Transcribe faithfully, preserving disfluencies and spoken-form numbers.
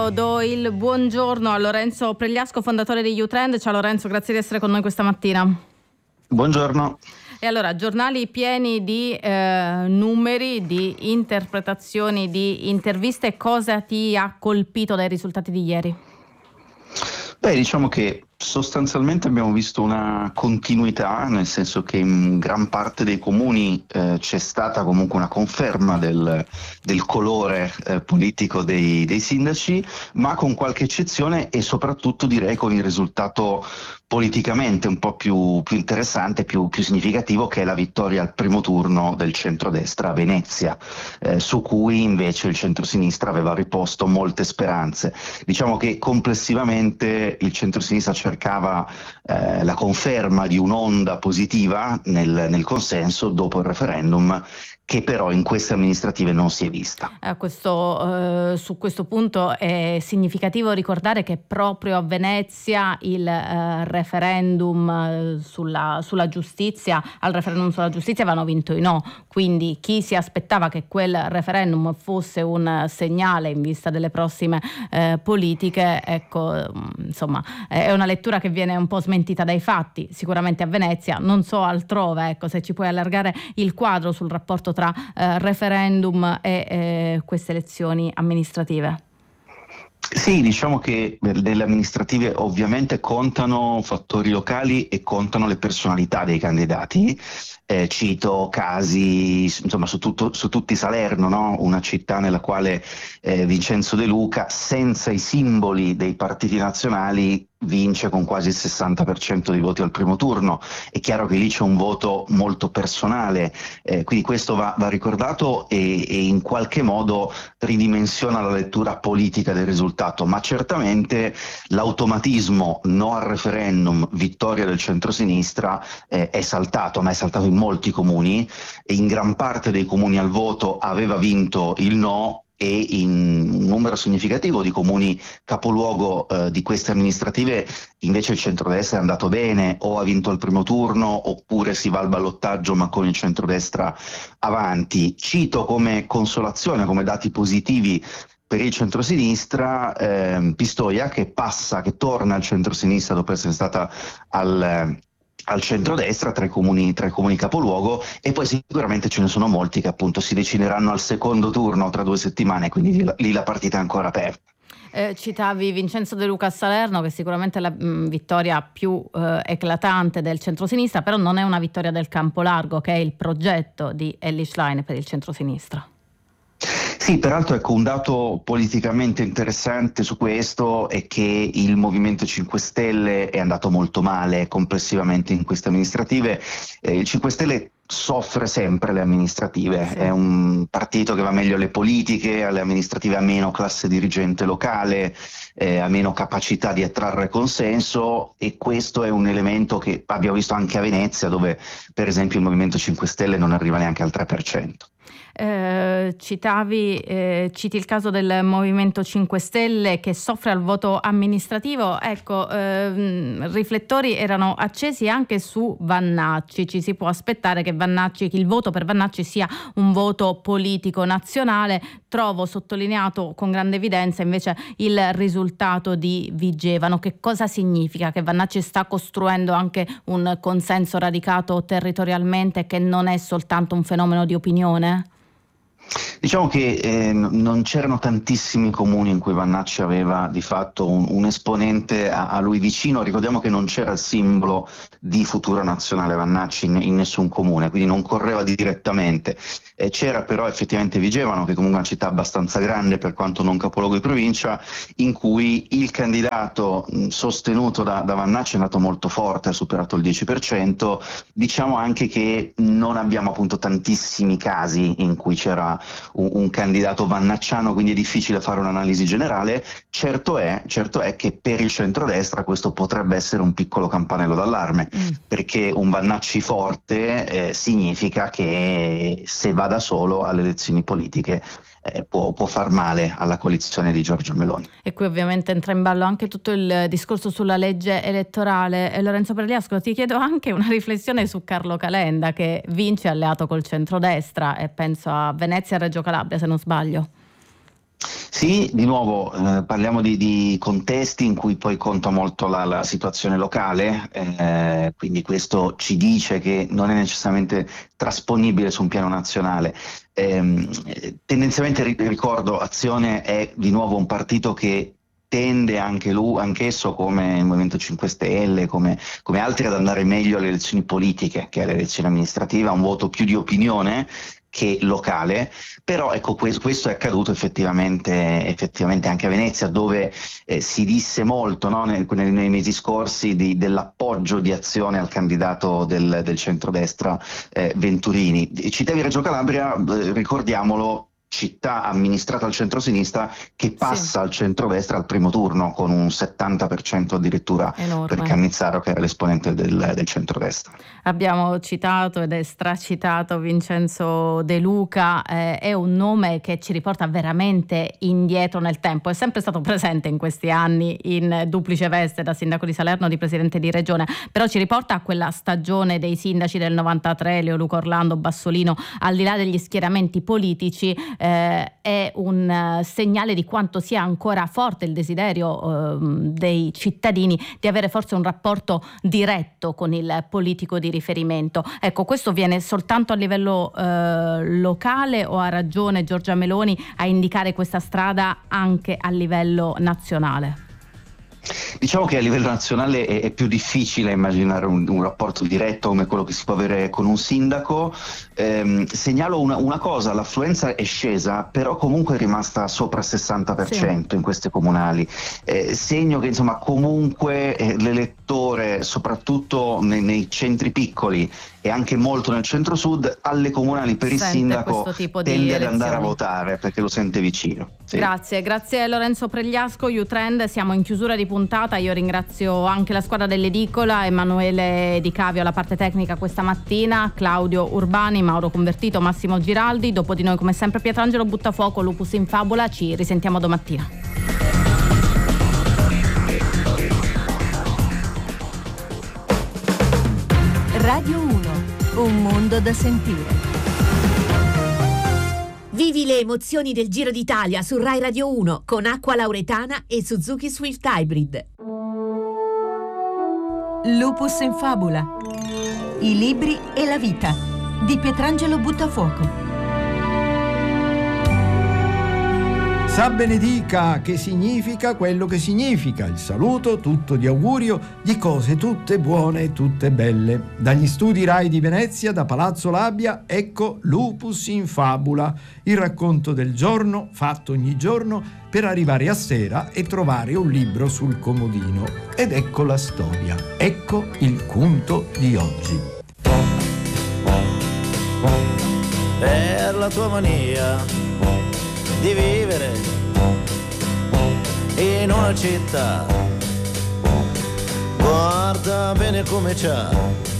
io do il buongiorno a Lorenzo Pregliasco, fondatore di Youtrend. Ciao Lorenzo, grazie di essere con noi questa mattina. Buongiorno. E allora, giornali pieni di eh, numeri, di interpretazioni, di interviste. Cosa ti ha colpito dai risultati di ieri? Beh, diciamo che sostanzialmente abbiamo visto una continuità, nel senso che in gran parte dei comuni eh, c'è stata comunque una conferma del, del colore eh, politico dei, dei sindaci, ma con qualche eccezione e soprattutto direi con il risultato politicamente un po' più, più interessante, più, più significativo, che è la vittoria al primo turno del centrodestra a Venezia, eh, su cui invece il centrosinistra aveva riposto molte speranze. Diciamo che complessivamente il centrosinistra cercava eh, la conferma di un'onda positiva nel, nel consenso dopo il referendum, che però in queste amministrative non si è vista. Eh, questo, eh, su questo punto è significativo ricordare che proprio a Venezia il eh, referendum eh, sulla, sulla giustizia, al referendum sulla giustizia avevano vinto i no, quindi chi si aspettava che quel referendum fosse un segnale in vista delle prossime eh, politiche, ecco, insomma, è una lettura che viene un po' smentita dai fatti, sicuramente a Venezia, non so altrove. Ecco, se ci puoi allargare il quadro sul rapporto tra eh, referendum e eh, queste elezioni amministrative. Sì, diciamo che nelle amministrative ovviamente contano fattori locali e contano le personalità dei candidati. Eh, cito casi, insomma, su, tutto, su tutti Salerno, no? Una città nella quale eh, Vincenzo De Luca, senza i simboli dei partiti nazionali, vince con quasi il sessanta per cento dei voti al primo turno. È chiaro che lì c'è un voto molto personale, eh, quindi questo va, va ricordato e, e in qualche modo ridimensiona la lettura politica del risultato, ma certamente l'automatismo no al referendum, vittoria del centrosinistra, eh, è saltato, ma è saltato in molti comuni e in gran parte dei comuni al voto aveva vinto il no, e in un numero significativo di comuni capoluogo eh, di queste amministrative invece il centrodestra è andato bene, o ha vinto il primo turno oppure si va al ballottaggio ma con il centrodestra avanti. Cito come consolazione, come dati positivi per il centrosinistra, eh, Pistoia che passa, che torna al centrosinistra dopo essere stata al al centrodestra tra i comuni, tra i comuni capoluogo, e poi sicuramente ce ne sono molti che appunto si decideranno al secondo turno tra due settimane, quindi lì la, lì la partita è ancora aperta. Eh, citavi Vincenzo De Luca a Salerno, che sicuramente è la mh, vittoria più eh, eclatante del centrosinistra, però non è una vittoria del campo largo, che è il progetto di Elly Schlein per il centrosinistra. Sì, peraltro ecco, un dato politicamente interessante su questo è che il Movimento cinque Stelle è andato molto male complessivamente in queste amministrative. Eh, il cinque Stelle soffre sempre le amministrative, sì. È un partito che va meglio alle politiche, alle amministrative ha meno classe dirigente locale, eh, ha meno capacità di attrarre consenso, e questo è un elemento che abbiamo visto anche a Venezia, dove per esempio il Movimento cinque Stelle non arriva neanche al tre per cento. Eh, citavi, eh, citi il caso del Movimento cinque Stelle che soffre al voto amministrativo. Ecco, ehm, riflettori erano accesi anche su Vannacci. Ci si può aspettare che Vannacci, che il voto per Vannacci sia un voto politico nazionale. Trovo sottolineato con grande evidenza invece il risultato di Vigevano. Che cosa significa? Che Vannacci sta costruendo anche un consenso radicato territorialmente, che non è soltanto un fenomeno di opinione? Diciamo che eh, non c'erano tantissimi comuni in cui Vannacci aveva di fatto un, un esponente a, a lui vicino. Ricordiamo che non c'era il simbolo di Futuro Nazionale Vannacci in, in nessun comune, quindi non correva direttamente. Eh, c'era però effettivamente Vigevano, che comunque è una città abbastanza grande per quanto non capoluogo di provincia, in cui il candidato mh, sostenuto da, da Vannacci è andato molto forte, ha superato il dieci per cento. Diciamo anche che non abbiamo appunto tantissimi casi in cui c'era Un, un candidato vannacciano, quindi è difficile fare un'analisi generale. Certo è, certo è che per il centrodestra questo potrebbe essere un piccolo campanello d'allarme, mm. perché un Vannacci forte eh, significa che se va da solo alle elezioni politiche eh, può, può far male alla coalizione di Giorgia Meloni. E qui ovviamente entra in ballo anche tutto il discorso sulla legge elettorale. E Lorenzo Pregliasco, ti chiedo anche una riflessione su Carlo Calenda, che vince alleato col centrodestra, e penso a Venezia e Reggio Calabria, se non sbaglio. Sì, di nuovo eh, parliamo di, di contesti in cui poi conta molto la, la situazione locale, eh, quindi questo ci dice che non è necessariamente trasponibile su un piano nazionale. Ehm, tendenzialmente ri- ricordo, Azione è di nuovo un partito che tende anche lui, anch'esso come il Movimento cinque Stelle, come, come altri, ad andare meglio alle elezioni politiche che alle elezioni amministrative, ha un voto più di opinione che locale, però ecco questo, questo è accaduto effettivamente, effettivamente anche a Venezia, dove eh, si disse molto, no, nei, nei mesi scorsi di, dell'appoggio di Azione al candidato del, del centrodestra eh, Venturini. Citavi Reggio Calabria, eh, ricordiamolo, città amministrata al centro-sinistra che passa sì. al centro-destra al primo turno con un settanta per cento addirittura Enorme. Per Cannizzaro, che era l'esponente del, del centro-destra. Abbiamo citato ed è stracitato Vincenzo De Luca, eh, è un nome che ci riporta veramente indietro nel tempo, è sempre stato presente in questi anni in duplice veste, da sindaco di Salerno, di presidente di regione, però ci riporta a quella stagione dei sindaci del novantatré, Leoluca Orlando, Bassolino, al di là degli schieramenti politici. Eh, è un uh, segnale di quanto sia ancora forte il desiderio uh, dei cittadini di avere forse un rapporto diretto con il politico di riferimento. Ecco, questo viene soltanto a livello uh, locale, o ha ragione Giorgia Meloni a indicare questa strada anche a livello nazionale? Diciamo che a livello nazionale è, è più difficile immaginare un, un rapporto diretto come quello che si può avere con un sindaco. Ehm, segnalo una, una cosa, l'affluenza è scesa, però comunque è rimasta sopra il sessanta per cento sì. in queste comunali. Eh, segno che insomma comunque eh, l'elettore, soprattutto nei, nei centri piccoli e anche molto nel centro-sud, alle comunali per sente il sindaco tende ad andare a votare perché lo sente vicino. Sì. Grazie, grazie Lorenzo Pregliasco, U-Trend, siamo in chiusura di puntata. Io ringrazio anche la squadra dell'Edicola, Emanuele Di Cavio alla parte tecnica questa mattina, Claudio Urbani, Mauro Convertito, Massimo Giraldi. Dopo di noi come sempre Pietrangelo Buttafuoco, Lupus in Fabula. Ci risentiamo domattina. Radio uno, un mondo da sentire. Vivi le emozioni del Giro d'Italia su Rai Radio uno con Acqua Lauretana e Suzuki Swift Hybrid. Lupus in Fabula. I libri e la vita di Pietrangelo Buttafuoco. Sa benedica, che significa quello che significa il saluto tutto di augurio di cose tutte buone e tutte belle. Dagli studi Rai di Venezia, da Palazzo Labia, ecco Lupus in Fabula, il racconto del giorno fatto ogni giorno per arrivare a sera e trovare un libro sul comodino. Ed ecco la storia, ecco il conto di oggi. Per la tua mania di vivere in una città, guarda bene come c'ha